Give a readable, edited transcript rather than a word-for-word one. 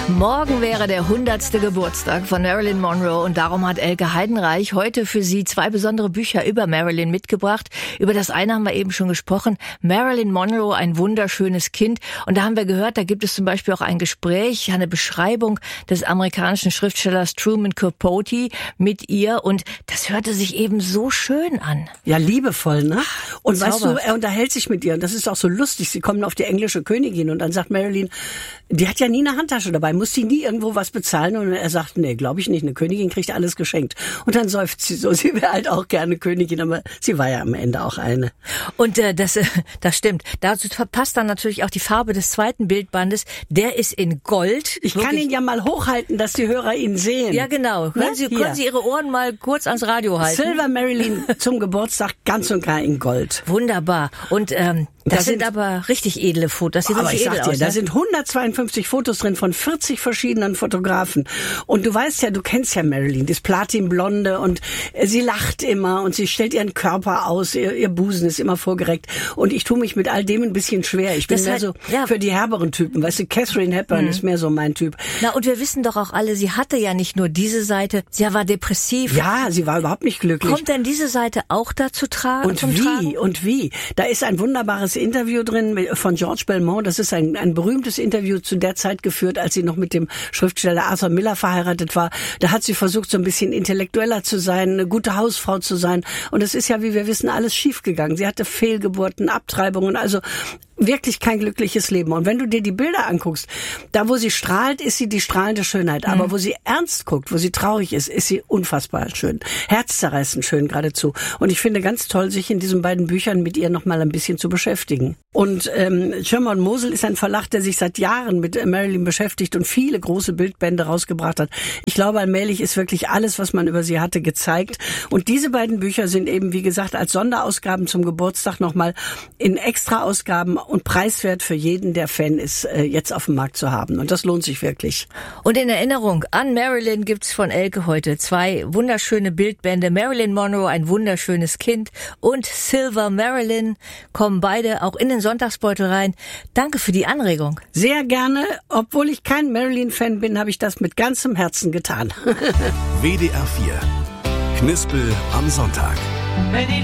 Morgen wäre der 100. Geburtstag von Marilyn Monroe und darum hat Elke Heidenreich heute für Sie 2 besondere Bücher über Marilyn mitgebracht. Über das eine haben wir eben schon gesprochen, Marilyn Monroe, ein wunderschönes Kind. Und da haben wir gehört, da gibt es zum Beispiel auch ein Gespräch, eine Beschreibung des amerikanischen Schriftstellers Truman Capote mit ihr und das hörte sich eben so schön an. Ja, liebevoll, ne? Und zauberhaft. weißt du, er unterhält sich mit ihr und das ist auch so lustig. Sie kommen auf die englische Königin und dann sagt Marilyn, die hat ja nie eine Handtasche dabei, muss die nie irgendwo was bezahlen? Und er sagt, nee, glaube ich nicht, eine Königin kriegt alles geschenkt. Und dann seufzt sie so, sie wäre halt auch gerne Königin, aber sie war ja am Ende auch eine. Und das stimmt. Dazu passt dann natürlich auch die Farbe des zweiten Bildbandes. Der ist in Gold. Ich kann ihn ja mal hochhalten, dass die Hörer ihn sehen. Ja, genau. Können Sie Ihre Ohren mal kurz ans Radio halten? Silver Marilyn zum Geburtstag ganz und gar in Gold. Wunderbar. Und das sind aber richtig edle Fotos. Aber ich sag dir, da sind 152 Fotos drin von 40 verschiedenen Fotografen. Und du weißt ja, du kennst ja Marilyn, das Platinblonde und sie lacht immer und sie stellt ihren Körper aus, ihr Busen ist immer vorgereckt. Und ich tue mich mit all dem ein bisschen schwer. Ich bin mehr so für die herberen Typen. Weißt du, Catherine Hepburn ist mehr so mein Typ. Na, und wir wissen doch auch alle, sie hatte ja nicht nur diese Seite, sie war depressiv. Ja, sie war überhaupt nicht glücklich. Kommt denn diese Seite auch dazu tragen? Und wie? Da ist ein wunderbares Interview drin von George Belmont. Das ist ein berühmtes Interview zu der Zeit geführt, als sie noch mit dem Schriftsteller Arthur Miller verheiratet war. Da hat sie versucht, so ein bisschen intellektueller zu sein, eine gute Hausfrau zu sein. Und es ist ja, wie wir wissen, alles schiefgegangen. Sie hatte Fehlgeburten, Abtreibungen, also wirklich kein glückliches Leben. Und wenn du dir die Bilder anguckst, da wo sie strahlt, ist sie die strahlende Schönheit. Aber wo sie ernst guckt, wo sie traurig ist sie unfassbar schön. Herzzerreißend schön geradezu. Und ich finde ganz toll, sich in diesen beiden Büchern mit ihr noch mal ein bisschen zu beschäftigen. Und Schirmer & Mosel ist ein Verlag, der sich seit Jahren mit Marilyn beschäftigt und viele große Bildbände rausgebracht hat. Ich glaube, allmählich ist wirklich alles, was man über sie hatte, gezeigt. Und diese beiden Bücher sind eben, wie gesagt, als Sonderausgaben zum Geburtstag nochmal in Extra-Ausgaben und preiswert für jeden, der Fan ist, jetzt auf dem Markt zu haben. Und das lohnt sich wirklich. Und in Erinnerung an Marilyn gibt's von Elke heute 2 wunderschöne Bildbände. Marilyn Monroe, ein wunderschönes Kind und Silver Marilyn kommen beide auch in den Sonntagsbeutel rein. Danke für die Anregung. Sehr gerne. Obwohl ich kein Marilyn-Fan bin, habe ich das mit ganzem Herzen getan. WDR 4. Knispel am Sonntag. Wenn die